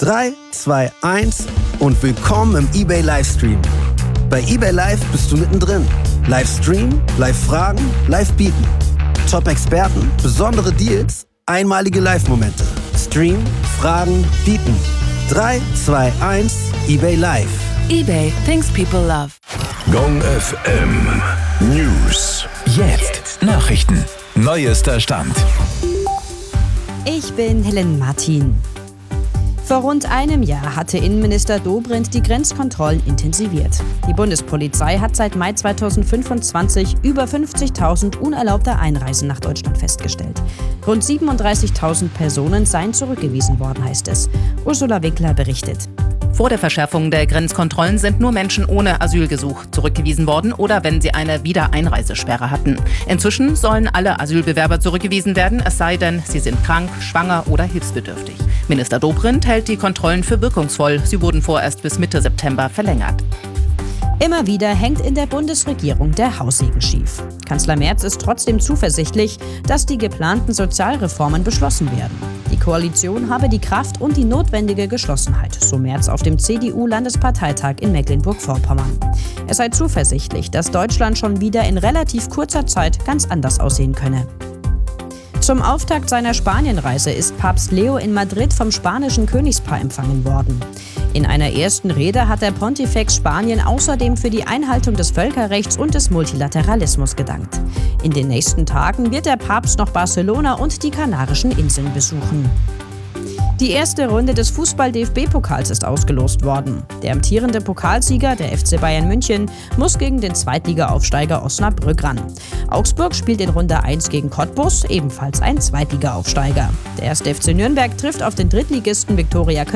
3, 2, 1 und willkommen im eBay Livestream. Bei eBay Live bist du mittendrin. Livestream, Live-Fragen, Live-Bieten. Top-Experten, besondere Deals, einmalige Live-Momente. Stream, Fragen, Bieten. 3, 2, 1, eBay Live. eBay, things people love. Gong FM News. Jetzt Nachrichten. Neuester Stand. Ich bin Helen Martin. Vor rund einem Jahr hatte Innenminister Dobrindt die Grenzkontrollen intensiviert. Die Bundespolizei hat seit Mai 2025 über 50.000 unerlaubte Einreisen nach Deutschland festgestellt. Rund 37.000 Personen seien zurückgewiesen worden, heißt es. Ursula Winkler berichtet. Vor der Verschärfung der Grenzkontrollen sind nur Menschen ohne Asylgesuch zurückgewiesen worden oder wenn sie eine Wiedereinreisesperre hatten. Inzwischen sollen alle Asylbewerber zurückgewiesen werden, es sei denn, sie sind krank, schwanger oder hilfsbedürftig. Minister Dobrindt hält die Kontrollen für wirkungsvoll. Sie wurden vorerst bis Mitte September verlängert. Immer wieder hängt in der Bundesregierung der Haussegen schief. Kanzler Merz ist trotzdem zuversichtlich, dass die geplanten Sozialreformen beschlossen werden. Die Koalition habe die Kraft und die notwendige Geschlossenheit, so Merz auf dem CDU-Landesparteitag in Mecklenburg-Vorpommern. Er sei zuversichtlich, dass Deutschland schon wieder in relativ kurzer Zeit ganz anders aussehen könne. Zum Auftakt seiner Spanienreise ist Papst Leo in Madrid vom spanischen Königspaar empfangen worden. In einer ersten Rede hat der Pontifex Spanien außerdem für die Einhaltung des Völkerrechts und des Multilateralismus gedankt. In den nächsten Tagen wird der Papst noch Barcelona und die Kanarischen Inseln besuchen. Die erste Runde des Fußball-DFB-Pokals ist ausgelost worden. Der amtierende Pokalsieger, der FC Bayern München, muss gegen den Zweitliga-Aufsteiger Osnabrück ran. Augsburg spielt in Runde 1 gegen Cottbus, ebenfalls ein Zweitliga-Aufsteiger. Der 1. FC Nürnberg trifft auf den Drittligisten Viktoria Köln.